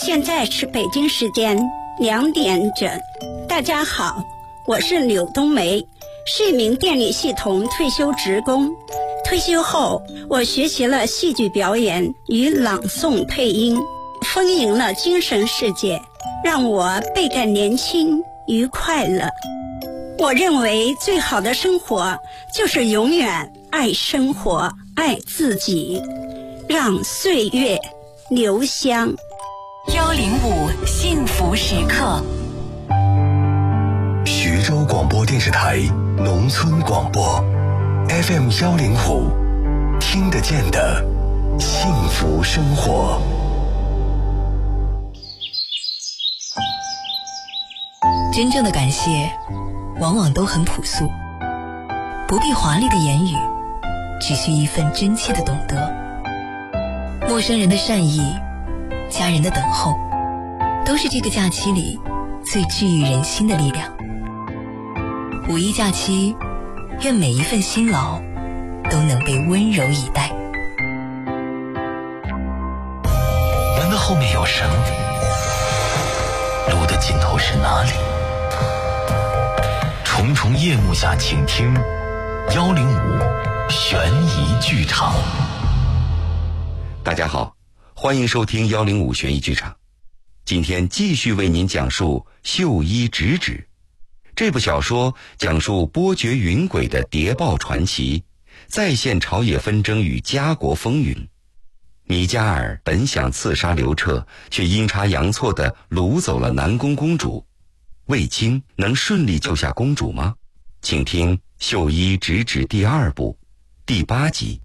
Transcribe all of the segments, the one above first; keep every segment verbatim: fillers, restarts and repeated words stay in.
现在是北京时间两点整。大家好，我是柳冬梅，是一名电力系统退休职工。退休后，我学习了戏剧表演与朗诵配音，丰盈了精神世界，让我倍感年轻与快乐。我认为最好的生活就是永远爱生活，爱自己，让岁月留香。 幺零五幸福时刻， 徐州广播电视台农村广播 F M 幺零五，听得见的幸福生活。 真正的感谢往往都很朴素，不必华丽的言语，只需一份真切的懂得。陌生人的善意，家人的等候，都是这个假期里最治愈人心的力量。五一假期，愿每一份辛劳都能被温柔以待。 门的后面有绳，路的尽头是哪里？重重夜幕下，请听幺零五悬疑剧场。 大家好，欢迎收听幺零五悬疑剧场。今天继续为您讲述《绣衣直指》这部小说，讲述波谲云诡的谍报传奇，再现朝野纷争与家国风云。米加尔本想刺杀刘彻，却阴差阳错地掳走了南宫公主。卫青能顺利救下公主吗？请听《绣衣直指》第二部第八集。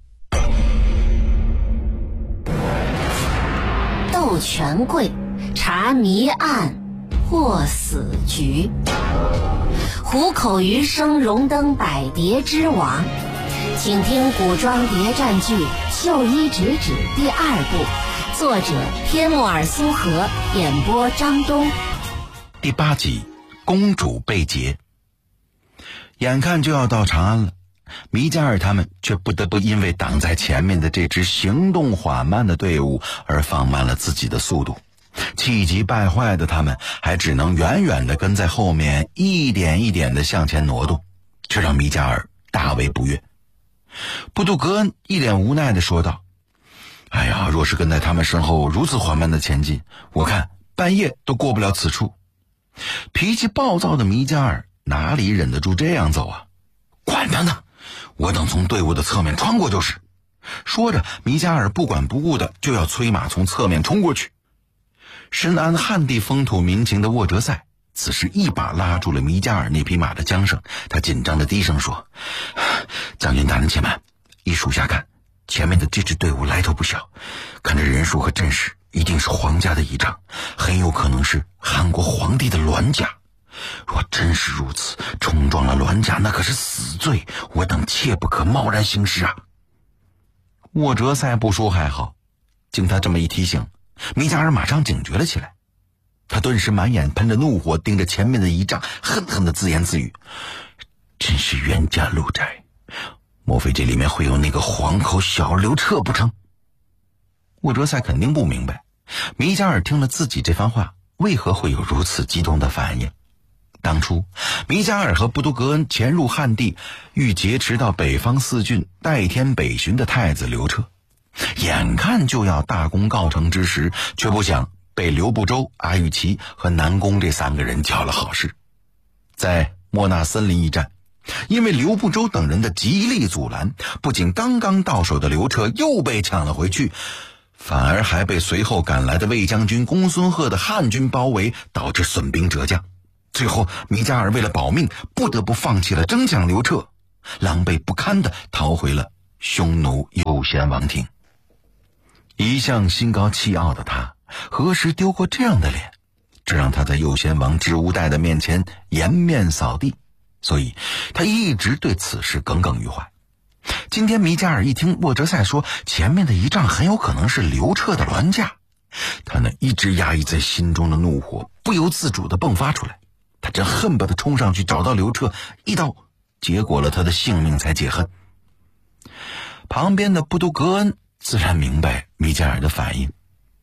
斗权贵，查谜案，破死局，虎口余生，荣登百谍之王。请听古装谍战剧《绣衣直指》第二部，作者天木尔苏荷，演播张东。 第八集，公主被劫。眼看就要到长安了，米加尔他们却不得不因为挡在前面的这支行动缓慢的队伍而放慢了自己的速度。气急败坏的他们还只能远远地跟在后面，一点一点地向前挪动，这让米加尔大为不悦。布杜格恩一脸无奈地说道：哎呀，若是跟在他们身后如此缓慢地前进，我看半夜都过不了此处。脾气暴躁的米加尔哪里忍得住这样走啊？管他呢，我等从队伍的侧面穿过就是。说着，米加尔不管不顾的就要催马从侧面冲过去。深谙汉地风土民情的沃哲塞此时一把拉住了米加尔那匹马的缰绳，他紧张的低声说：将军大人且慢，依属下看，前面的这支队伍来头不小，看这人数和阵势，一定是皇家的仪仗，很有可能是韩国皇帝的銮驾。若真是如此，冲撞了銮驾，那可是死罪，我等切不可贸然行事啊。沃哲塞不说还好，经他这么一提醒，米加尔马上警觉了起来。他顿时满眼喷着怒火，盯着前面的仪仗，恨恨地自言自语：真是冤家路窄，莫非这里面会有那个黄口小刘彻不成？沃哲塞肯定不明白，米加尔听了自己这番话，为何会有如此激动的反应。当初米加尔和布都格恩潜入汉地，欲劫持到北方四郡代天北巡的太子刘彻，眼看就要大功告成之时，却不想被刘不周、阿育奇和南宫这三个人搅了好事。在莫纳森林一战，因为刘不周等人的极力阻拦，不仅刚刚到手的刘彻又被抢了回去，反而还被随后赶来的魏将军公孙贺的汉军包围，导致损兵折将。最后米加尔为了保命，不得不放弃了争抢刘彻，狼狈不堪地逃回了匈奴右贤王庭。一向心高气傲的他，何时丢过这样的脸？这让他在右贤王智无代的面前颜面扫地，所以他一直对此事耿耿于怀。今天米加尔一听沃哲塞说前面的仪仗很有可能是刘彻的銮驾，他那一直压抑在心中的怒火不由自主地迸发出来。他真恨不得冲上去找到刘彻，一刀结果了他的性命才解恨。旁边的布都格恩自然明白米加尔的反应，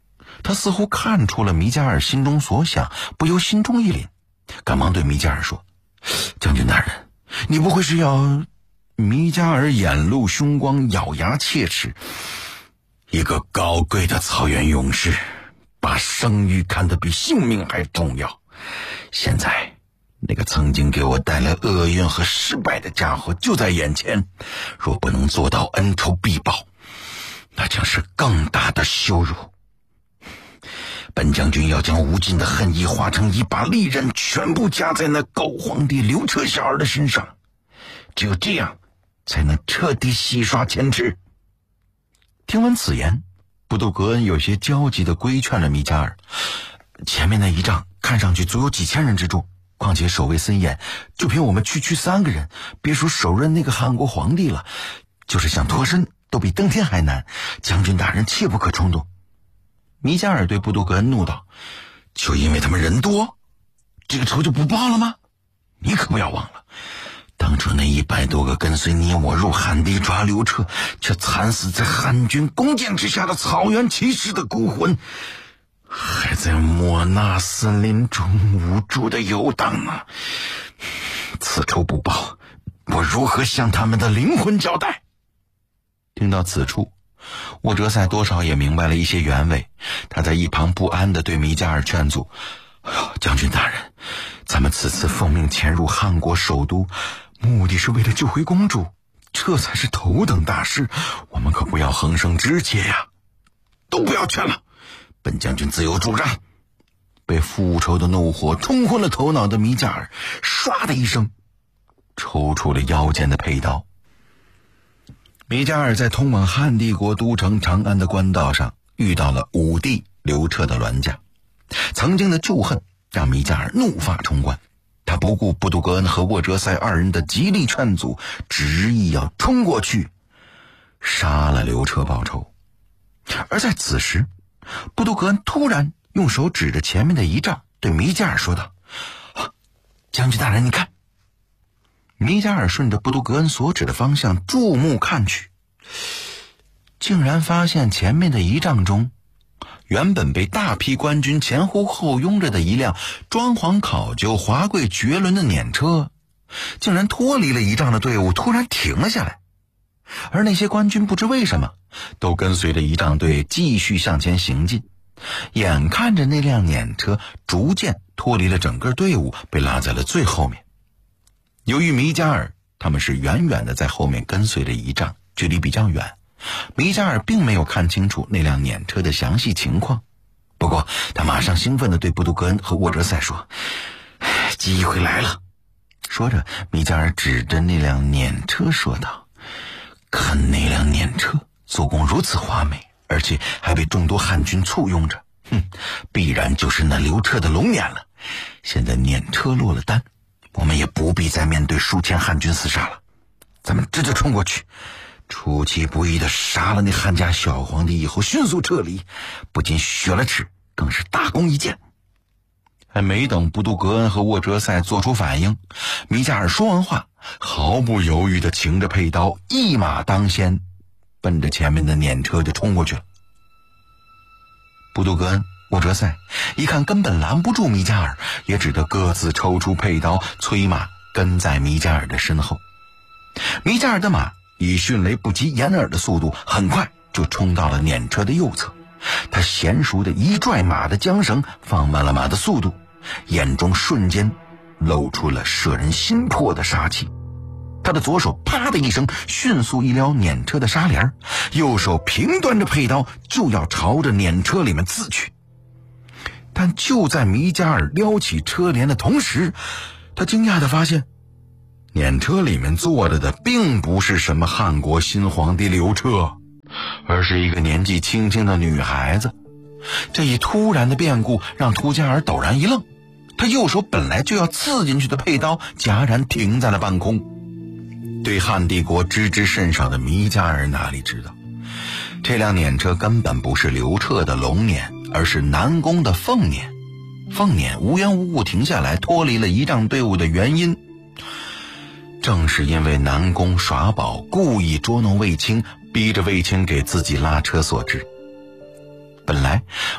他似乎看出了米加尔心中所想，不由心中一凛，赶忙对米加尔说：“将军大人，你不会是要……”米加尔眼露凶光，咬牙切齿：“一个高贵的草原勇士，把声誉看得比性命还重要。现在那个曾经给我带来厄运和失败的家伙就在眼前，若不能做到恩仇必报，那将是更大的羞辱。本将军要将无尽的恨意化成一把利刃，全部加在那狗皇帝刘彻小儿的身上，只有这样才能彻底洗刷前耻。”听闻此言，布杜格恩有些焦急地规劝了米加尔：“前面那一仗看上去足有几千人之众，况且守卫森严，就凭我们区区三个人，别说手刃那个汉国皇帝了，就是想脱身都比登天还难。将军大人切不可冲动。”米加尔对布杜格恩怒道：“就因为他们人多，这个仇就不报了吗？你可不要忘了，当初那一百多个跟随你我入汉地抓刘彻，却惨死在汉军弓箭之下的草原骑士的孤魂，还在莫纳森林中无助的游荡呢。此仇不报，我如何向他们的灵魂交代？”听到此处，沃哲塞多少也明白了一些原委，他在一旁不安地对米加尔劝阻：“哎呦，将军大人，咱们此次奉命潜入汉国首都，目的是为了救回公主，这才是头等大事，我们可不要横生枝节呀！都不要劝了，本将军自有主张。”被复仇的怒火冲昏了头脑的米加尔，唰的一声抽出了腰间的佩刀。米加尔在通往汉帝国都城长安的官道上遇到了武帝刘彻的銮驾，曾经的旧恨让米加尔怒发冲冠，他不顾布杜格恩和沃哲塞二人的极力劝阻，执意要冲过去杀了刘彻报仇。而在此时，布杜格恩突然用手指着前面的一丈，对米加尔说道：“啊，将军大人，你看。”米加尔顺着布杜格恩所指的方向注目看去，竟然发现前面的一丈中，原本被大批官军前呼后拥着的一辆装潢考究、华贵绝伦的辇车，竟然脱离了一丈的队伍，突然停了下来。而那些官军不知为什么，都跟随着仪仗队继续向前行进。眼看着那辆辇车逐渐脱离了整个队伍，被拉在了最后面。由于米加尔他们是远远的在后面跟随着仪仗，距离比较远，米加尔并没有看清楚那辆辇车的详细情况。不过他马上兴奋地对布杜格恩和沃哲塞说：“机会来了。”说着，米加尔指着那辆辇车说道：“看那辆辇车做工如此华美，而且还被众多汉军簇拥着，哼，必然就是那刘彻的龙辇了。现在辇车落了单，我们也不必再面对数千汉军厮杀了，咱们这就冲过去，出其不意地杀了那汉家小皇帝以后迅速撤离，不仅雪了耻，更是大功一件。”还没等布杜格恩和沃哲塞做出反应，米加尔说完话，毫不犹豫地擎着佩刀，一马当先，奔着前面的辇车就冲过去了。布杜格恩、沃哲塞一看根本拦不住米加尔，也只得各自抽出佩刀，催马跟在米加尔的身后。米加尔的马以迅雷不及掩耳的速度，很快就冲到了辇车的右侧。他娴熟地一拽马的缰绳，放慢了马的速度，眼中瞬间露出了摄人心魄的杀气。他的左手啪的一声迅速一撩辇车的纱帘，右手平端着佩刀就要朝着辇车里面刺去。但就在米加尔撩起车帘的同时，他惊讶地发现辇车里面坐着的并不是什么汉国新皇帝刘彻，而是一个年纪轻轻的女孩子。这一突然的变故让图加尔陡然一愣，他右手本来就要刺进去的佩刀戛然停在了半空。对汉帝国知之甚少的米加尔哪里知道，这辆辇车根本不是刘彻的龙辇，而是南宫的凤辇。凤辇无缘无故停下来脱离了仪仗队伍的原因，正是因为南宫耍宝，故意捉弄卫青，逼着卫青给自己拉车所致。本来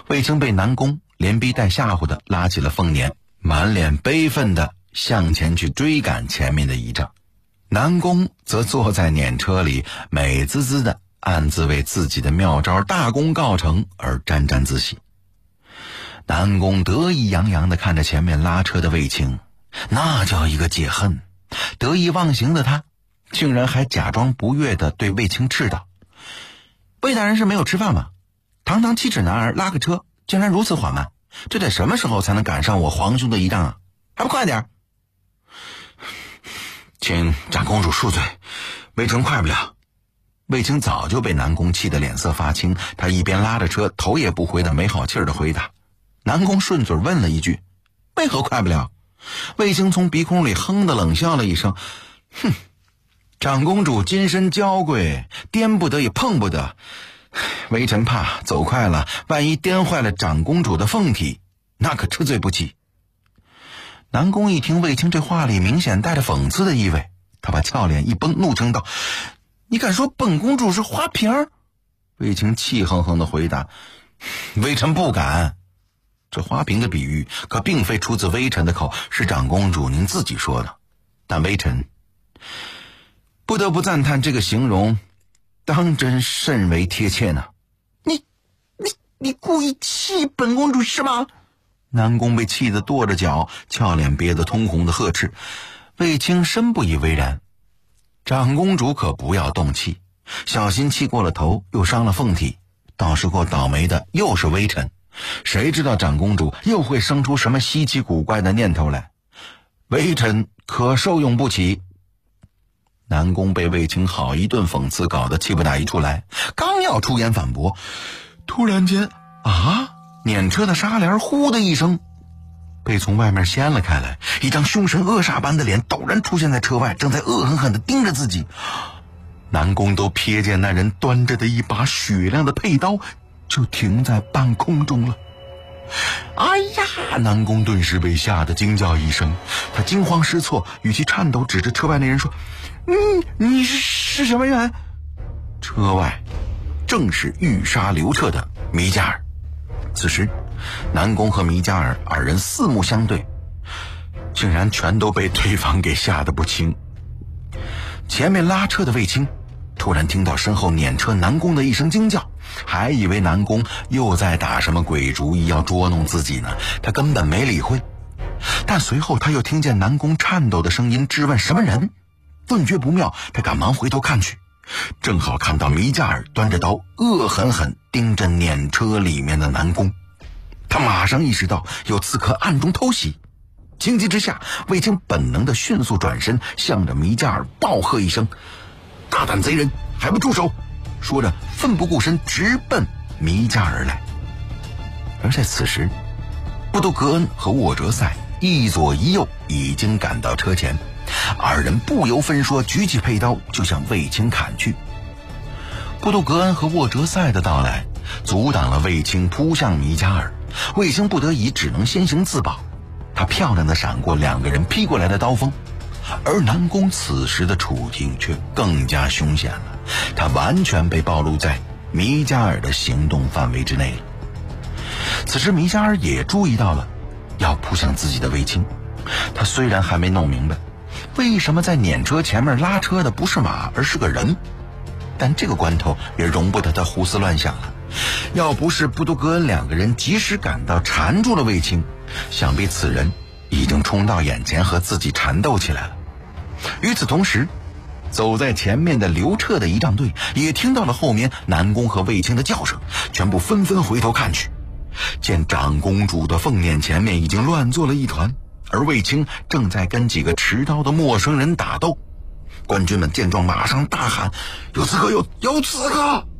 卫青被南宫连逼带吓唬的拉起了凤年，满脸悲愤的向前去追赶前面的仪仗。南宫则坐在辇车里，美滋滋的暗自为自己的妙招大功告成而沾沾自喜。南宫得意洋洋地看着前面拉车的卫青，那叫一个解恨。得意忘形的他竟然还假装不悦地对卫青斥道：魏大人是没有吃饭吗？堂堂七尺男儿拉个车竟然如此缓慢，这得什么时候才能赶上我皇兄的仪仗啊？还不快点！请长公主恕罪，魏青快不了。卫青早就被南宫气得脸色发青，他一边拉着车头也不回的没好气儿的回答。南宫顺嘴问了一句：为何快不了？卫青从鼻孔里哼的冷笑了一声：哼，长公主金身娇贵，颠不得也碰不得，微臣怕走快了，万一颠坏了长公主的凤体，那可吃罪不起。南宫一听卫青这话里明显带着讽刺的意味，他把俏脸一绷，怒称道：你敢说本公主是花瓶儿？卫青气哼哼的回答：微臣不敢。这花瓶的比喻可并非出自微臣的口，是长公主您自己说的，但微臣不得不赞叹这个形容当真甚为贴切呢。你你你故意气本公主是吗？南宫被气得跺着脚，俏脸憋得通红的呵斥。卫青深不以为然：长公主可不要动气，小心气过了头又伤了凤体，到时候倒霉的又是微臣，谁知道长公主又会生出什么稀奇古怪的念头来，微臣可受用不起。南宫被卫青好一顿讽刺搞得气不打一处来，刚要出言反驳，突然间啊，辇车的纱帘呼的一声被从外面掀了开来，一张凶神恶煞般的脸陡然出现在车外，正在恶狠狠地盯着自己。南宫都瞥见那人端着的一把雪亮的佩刀就停在半空中了。哎呀！南宫顿时被吓得惊叫一声，他惊慌失措，语气颤抖，指着车外那人说：嗯，你是是什么人？车外正是欲杀刘彻的弥加尔。此时南宫和弥加尔二人四目相对，竟然全都被对方给吓得不轻。前面拉车的卫青突然听到身后撵车南宫的一声惊叫，还以为南宫又在打什么鬼主意要捉弄自己呢，他根本没理会。但随后他又听见南宫颤抖的声音质问什么人，顿觉不妙，他赶忙回头看去，正好看到弥加尔端着刀恶狠狠盯着撵车里面的南宫。他马上意识到有刺客暗中偷袭，情急之下卫青本能的迅速转身，向着弥加尔暴喝一声：大胆贼人，还不住手！说着奋不顾身直奔弥加尔来。而在此时，布都格恩和沃哲塞一左一右已经赶到车前，二人不由分说举起佩刀就向卫青砍去。布都格恩和沃哲塞的到来阻挡了卫青扑向弥加尔，卫青不得已只能先行自保，他漂亮的闪过两个人劈过来的刀锋。而南宫此时的处境却更加凶险了，他完全被暴露在弥加尔的行动范围之内了。此时弥加尔也注意到了要扑向自己的卫青，他虽然还没弄明白为什么在撵车前面拉车的不是马而是个人，但这个关头也容不得他胡思乱想了。要不是布都格恩两个人及时赶到缠住了卫青，想必此人已经冲到眼前和自己缠斗起来了。与此同时，走在前面的刘彻的仪仗队也听到了后面南宫和卫青的叫声，全部纷纷回头看去，见长公主的凤辇前面已经乱作了一团，而卫青正在跟几个持刀的陌生人打斗。官军们见状马上大喊：有刺客，有有刺客！